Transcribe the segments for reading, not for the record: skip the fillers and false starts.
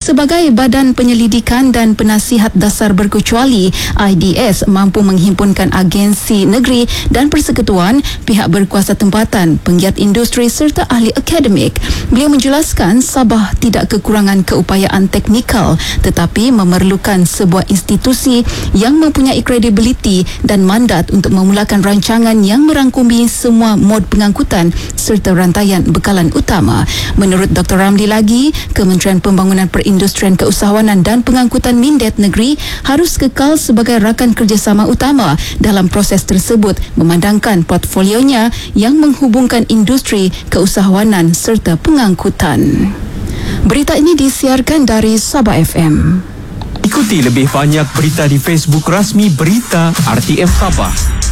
Sebagai Badan Penyelidikan dan Penasihat Dasar Berkecuali, IDS mampu menghimpunkan agensi negeri dan persekutuan, pihak berkuasa tempatan, penggiat industri serta ahli akademik. Beliau menjelaskan Sabah tidak kekurangan keupayaan teknikal tetapi memerlukan sebuah institusi yang mempunyai kredibiliti dan mandat untuk memulakan rancangan yang merangkumi semua mod pengangkutan serta rantaian bekalan utama. Menurut Dr. Ramli lagi, Kementerian Pembangunan Perindustrian Keusahawanan dan Pengangkutan Mindet Negeri harus kekal sebagai rakan kerjasama utama dalam proses tersebut memandangkan portfolionya yang menghubungkan industri, keusahawanan serta pengangkutan. Berita ini disiarkan dari Sabah FM. Ikuti lebih banyak berita di Facebook rasmi Berita RTM Sabah.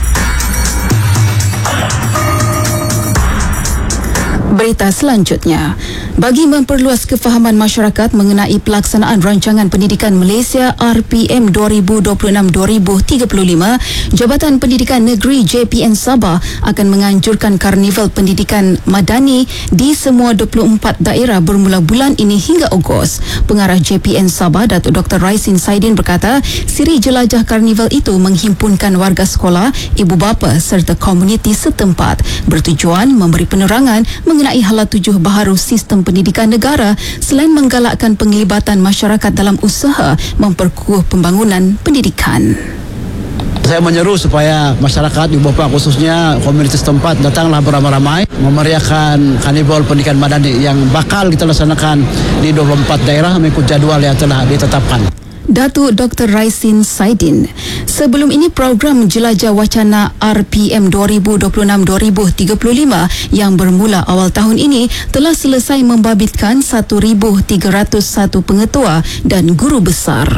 Berita selanjutnya, bagi memperluas kefahaman masyarakat mengenai pelaksanaan Rancangan Pendidikan Malaysia RPM 2026-2035, Jabatan Pendidikan Negeri JPN Sabah akan menganjurkan Karnival Pendidikan Madani di semua 24 daerah bermula bulan ini hingga Ogos. Pengarah JPN Sabah, Datuk Dr. Raisin Saidin berkata, siri jelajah Karnival itu menghimpunkan warga sekolah, ibu bapa serta komuniti setempat, bertujuan memberi penerangan mengenai hala tujuh baharu sistem pendidikan negara selain menggalakkan penglibatan masyarakat dalam usaha memperkukuh pembangunan pendidikan. Saya menyeru supaya masyarakat, ibu bapa khususnya komunitas tempat datanglah beramai-ramai memeriahkan Karnival Pendidikan Madani yang bakal kita laksanakan di 24 daerah mengikut jadual yang telah ditetapkan. Datuk Dr. Raisin Saidin. Sebelum ini, program Jelajah Wacana RPM 2026-2035 yang bermula awal tahun ini telah selesai membabitkan 1,301 pengetua dan guru besar.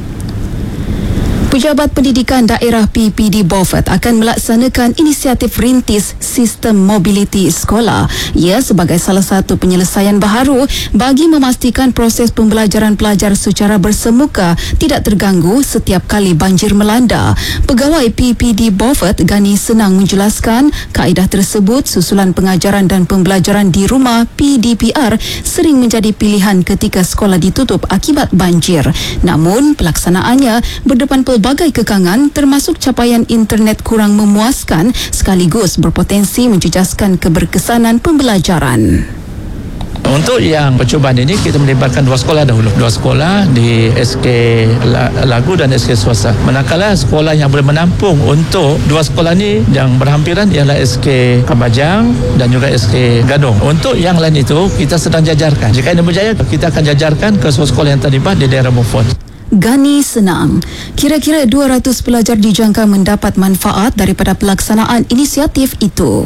Pejabat Pendidikan Daerah PPD Beaufort akan melaksanakan inisiatif rintis Sistem Mobiliti Sekolah. Ia sebagai salah satu penyelesaian baharu bagi memastikan proses pembelajaran pelajar secara bersemuka tidak terganggu setiap kali banjir melanda. Pegawai PPD Beaufort, Gani Senang, menjelaskan kaedah tersebut susulan pengajaran dan pembelajaran di rumah PDPR sering menjadi pilihan ketika sekolah ditutup akibat banjir. Namun pelaksanaannya berdepan pelbagai kekangan termasuk capaian internet kurang memuaskan sekaligus berpotensi menjejaskan keberkesanan pembelajaran. Untuk yang percubaan ini kita melibatkan dua sekolah dahulu. Dua sekolah di SK Lagu dan SK Swasta. Manakala sekolah yang boleh menampung untuk dua sekolah ini yang berhampiran ialah SK Kabajang dan juga SK Gadong. Untuk yang lain itu kita sedang jajarkan. Jika ini berjaya, kita akan jajarkan ke sekolah yang terlibat di daerah Beaufort. Gani Senang, kira-kira 200 pelajar dijangka mendapat manfaat daripada pelaksanaan inisiatif itu.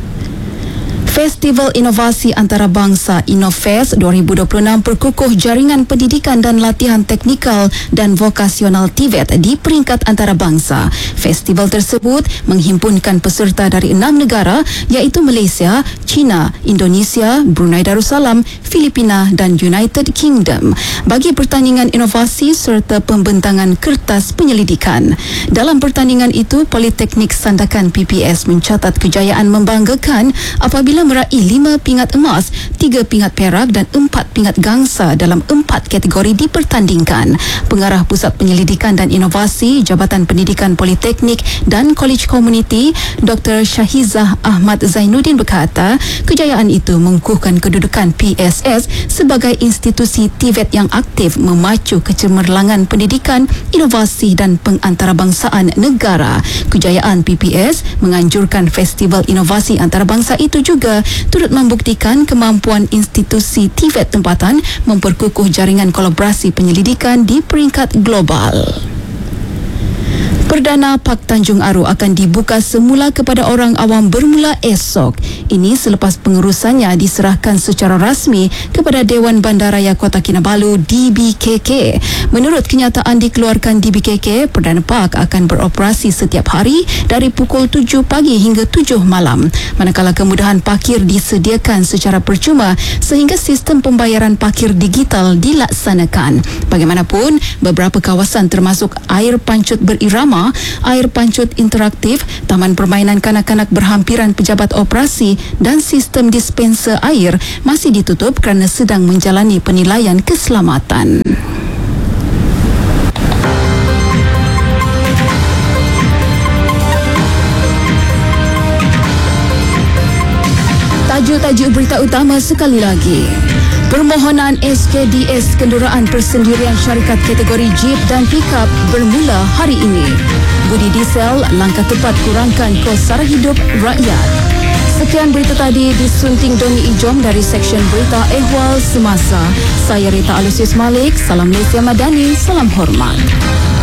Festival Inovasi Antarabangsa InnoFest 2026 perkukuh jaringan pendidikan dan latihan teknikal dan vokasional TVET di peringkat antarabangsa. Festival tersebut menghimpunkan peserta dari 6 negara iaitu Malaysia, China, Indonesia, Brunei Darussalam, Filipina dan United Kingdom bagi pertandingan inovasi serta pembentangan kertas penyelidikan. Dalam pertandingan itu, Politeknik Sandakan PPS mencatat kejayaan membanggakan apabila meraih 5 pingat emas, 3 pingat perak dan 4 pingat gangsa dalam 4 kategori dipertandingkan. Pengarah Pusat Penyelidikan dan Inovasi Jabatan Pendidikan Politeknik dan College Community, Dr. Syahizah Ahmad Zainuddin berkata, kejayaan itu mengukuhkan kedudukan PSS sebagai institusi TVET yang aktif memacu kecemerlangan pendidikan, inovasi dan pengantarabangsaan negara. Kejayaan PPS menganjurkan Festival Inovasi Antarabangsa itu juga turut membuktikan kemampuan institusi TVET tempatan memperkukuh jaringan kolaborasi penyelidikan di peringkat global. Perdana Park Tanjung Aru akan dibuka semula kepada orang awam bermula esok. Ini selepas pengurusannya diserahkan secara rasmi kepada Dewan Bandaraya Kota Kinabalu DBKK. Menurut kenyataan dikeluarkan DBKK, Perdana Park akan beroperasi setiap hari dari pukul 7 pagi hingga 7 malam. Manakala kemudahan parkir disediakan secara percuma sehingga sistem pembayaran parkir digital dilaksanakan. Bagaimanapun, beberapa kawasan termasuk air pancut berirama utama, air pancut interaktif, taman permainan kanak-kanak berhampiran pejabat operasi dan sistem dispenser air masih ditutup kerana sedang menjalani penilaian keselamatan. Tajuk-tajuk berita utama sekali lagi. Permohonan SKDS kenderaan persendirian syarikat kategori Jeep dan Pickup bermula hari ini. Budi diesel, langkah tepat kurangkan kos sara hidup rakyat. Sekian berita tadi disunting Doni Ijom dari Seksyen Berita Ehwal Semasa. Saya Rita Alusius Malik, Salam Malaysia Madani, salam hormat.